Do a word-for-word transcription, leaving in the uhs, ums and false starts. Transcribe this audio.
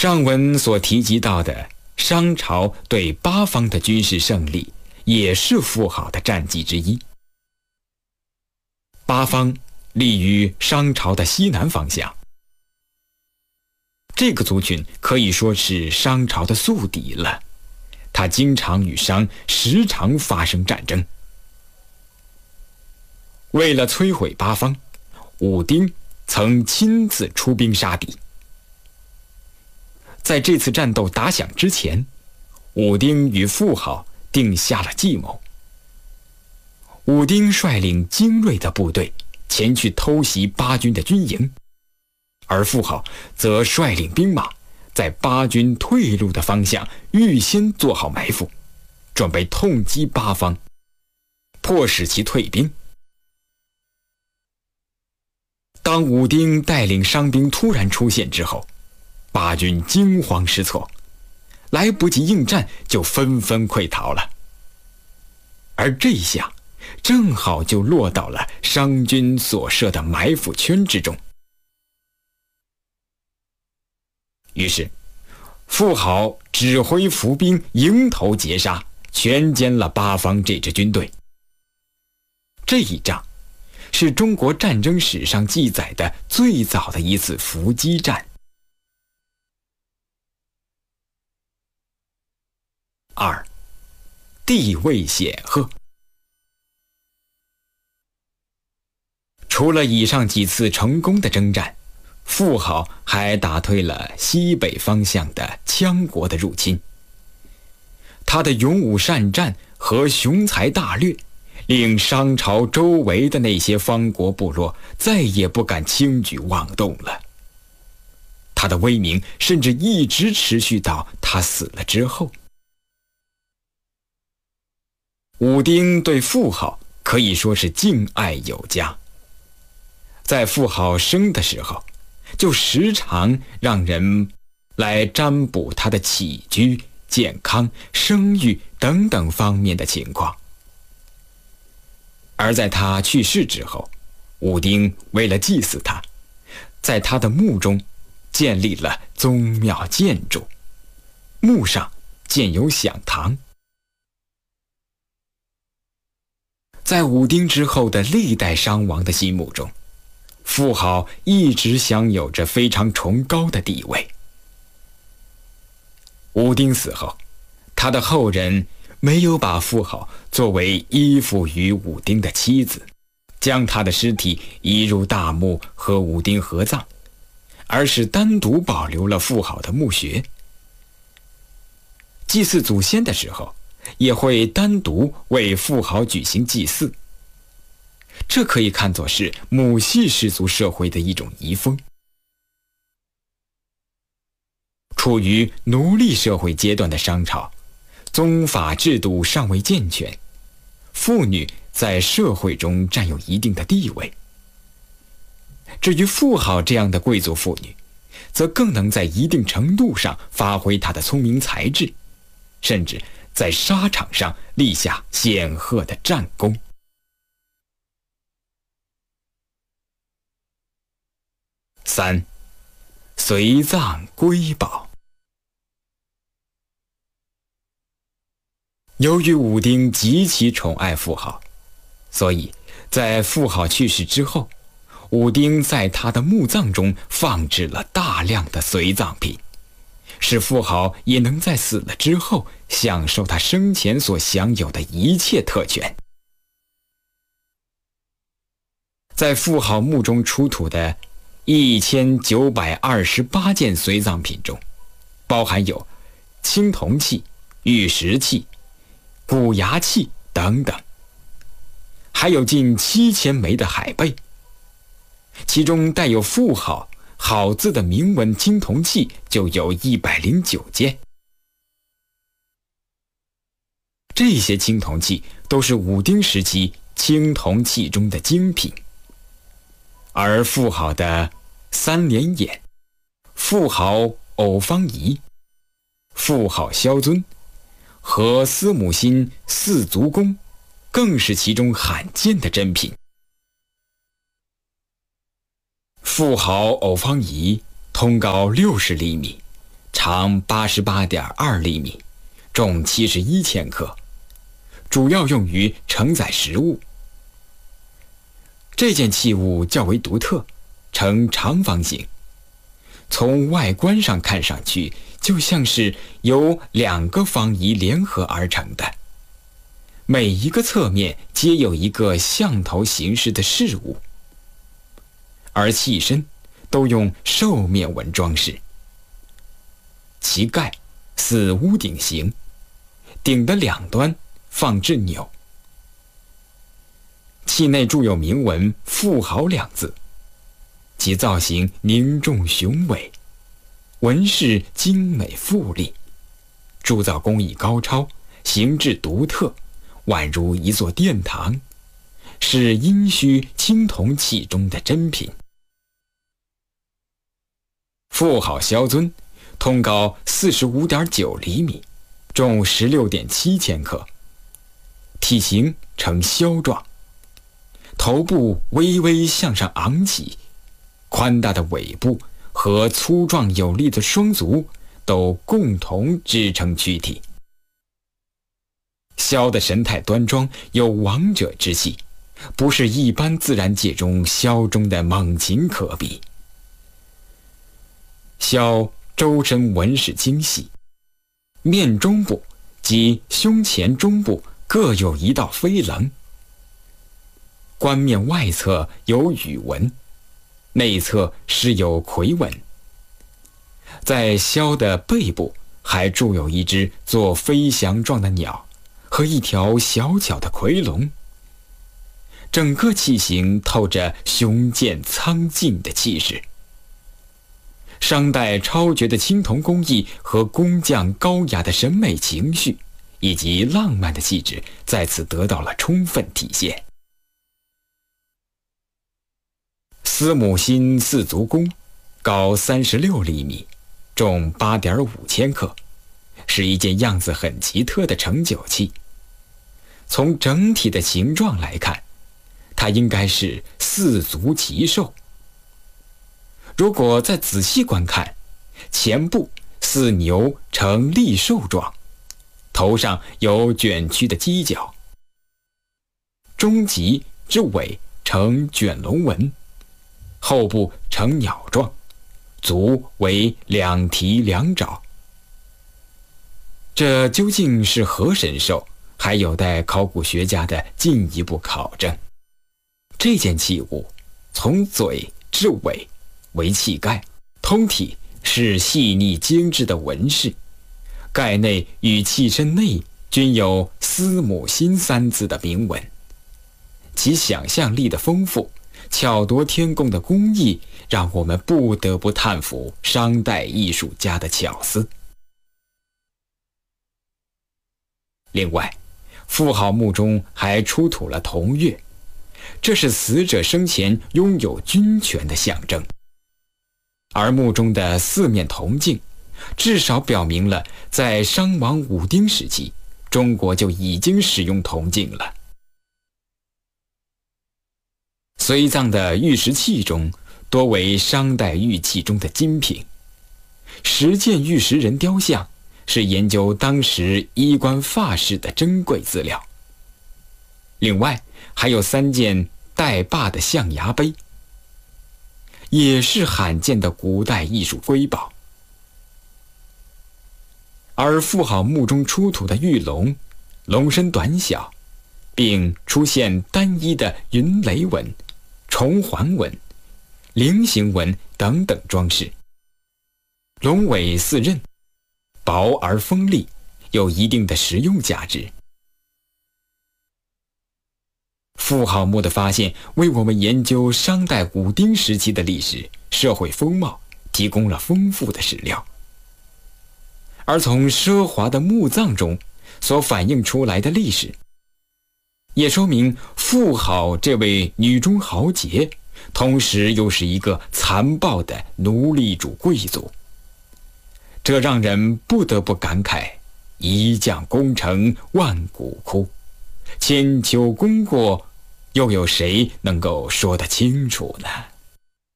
上文所提及到的商朝对八方的军事胜利，也是妇好的战绩之一。八方立于商朝的西南方向，这个族群可以说是商朝的宿敌了，他经常与商时常发生战争。为了摧毁八方，武丁曾亲自出兵杀敌。在这次战斗打响之前，武丁与妇好定下了计谋。武丁率领精锐的部队前去偷袭八军的军营，而妇好则率领兵马在八军退路的方向预先做好埋伏，准备痛击八方，迫使其退兵。当武丁带领伤兵突然出现之后，八军惊慌失措，来不及应战就纷纷溃逃了。而这一下正好就落到了商军所设的埋伏圈之中。于是妇好指挥伏兵迎头截杀，全歼了八方这支军队。这一仗是中国战争史上记载的最早的一次伏击战。二，地位显赫。除了以上几次成功的征战，妇好还打退了西北方向的羌国的入侵。他的勇武善战和雄才大略，令商朝周围的那些方国部落再也不敢轻举妄动了。他的威名甚至一直持续到他死了之后。武丁对妇好可以说是敬爱有加，在妇好生的时候，就时常让人来占卜他的起居、健康、生育等等方面的情况。而在他去世之后，武丁为了祭祀他，在他的墓中建立了宗庙建筑，墓上建有享堂。在武丁之后的历代商王的心目中，妇好一直享有着非常崇高的地位。武丁死后，他的后人没有把妇好作为依附于武丁的妻子，将他的尸体移入大墓和武丁合葬，而是单独保留了妇好的墓穴。祭祀祖先的时候，也会单独为妇好举行祭祀，这可以看作是母系氏族社会的一种遗风。处于奴隶社会阶段的商朝，宗法制度尚未健全，妇女在社会中占有一定的地位。至于妇好这样的贵族妇女，则更能在一定程度上发挥她的聪明才智，甚至在沙场上立下显赫的战功。三，随葬瑰宝。由于武丁极其宠爱妇好，所以在妇好去世之后，武丁在他的墓葬中放置了大量的随葬品，使妇好也能在死了之后享受他生前所享有的一切特权。在妇好墓中出土的一千九百二十八件随葬品中，包含有青铜器、玉石器、古牙器等等，还有近七千枚的海贝，其中带有妇好好字的铭文青铜器就有一百零九件。这些青铜器都是武丁时期青铜器中的精品，而妇好的三连眼、妇好偶方仪、妇好萧尊和司母心四足弓更是其中罕见的珍品。妇好偶方仪通高六十厘米， 长八十八点二厘米，重七十一千克，主要用于承载食物。这件器物较为独特，呈长方形，从外观上看上去就像是由两个方仪联合而成的，每一个侧面皆有一个象头形式的事物，而器身都用兽面纹装饰。其盖似屋顶形，顶的两端放置钮。器内铸有铭文“富豪”两字，其造型凝重雄伟，纹饰精美富丽，铸造工艺高超，形制独特，宛如一座殿堂，是殷墟青铜器中的珍品。富豪萧尊通高四十五点九厘米，重十六点七千克，体型呈枭状，头部微微向上昂起，宽大的尾部和粗壮有力的双足都共同支撑躯体。萧的神态端庄，有王者之气，不是一般自然界中萧中的猛禽可比。萧周身纹饰精细，面中部及胸前中部各有一道飞棱，冠面外侧有羽纹，内侧是有魁纹。在萧的背部还铸有一只做飞翔状的鸟和一条小巧的夔龙，整个器型透着雄健苍劲的气势。商代超绝的青铜工艺和工匠高雅的审美情绪以及浪漫的气质在此得到了充分体现。司母心四足弓，高三十六厘米，重八点五千克，是一件样子很奇特的盛酒器。从整体的形状来看，它应该是四足骑兽。如果再仔细观看，前部似牛呈立兽状，头上有卷曲的犄角，中脊之尾呈卷龙纹，后部呈鸟状，足为两蹄两爪。这究竟是何神兽，还有待考古学家的进一步考证。这件器物从嘴至尾为器盖，通体是细腻精致的纹饰，盖内与器身内均有司母心三字的铭文，其想象力的丰富，巧夺天工的工艺，让我们不得不叹服商代艺术家的巧思。另外，妇好墓中还出土了铜钺，这是死者生前拥有军权的象征。而墓中的四面铜镜，至少表明了在商王武丁时期，中国就已经使用铜镜了。随葬的玉石器中，多为商代玉器中的精品。十件玉石人雕像是研究当时衣冠发饰的珍贵资料。另外还有三件带把的象牙杯，也是罕见的古代艺术瑰宝。而妇好墓中出土的玉龙，龙身短小，并出现单一的云雷纹、重环纹、菱形纹等等装饰。龙尾似刃，薄而锋利，有一定的实用价值。妇好墓的发现为我们研究商代武丁时期的历史、社会风貌提供了丰富的史料。而从奢华的墓葬中所反映出来的历史，也说明妇好这位女中豪杰，同时又是一个残暴的奴隶主贵族。这让人不得不感慨，一将功成万骨枯，千秋功过，又有谁能够说得清楚呢？